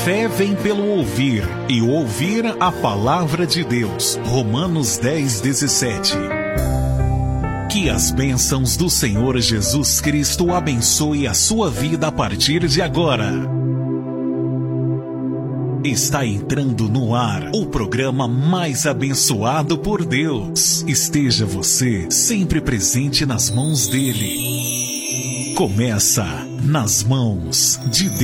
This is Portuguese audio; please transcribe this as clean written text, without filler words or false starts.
Fé vem pelo ouvir, e ouvir a palavra de Deus. Romanos 10:17. Que as bênçãos do Senhor Jesus Cristo abençoe a sua vida a partir de agora. Está entrando no ar o programa mais abençoado por Deus. Esteja você sempre presente nas mãos dele. Começa Nas Mãos de Deus.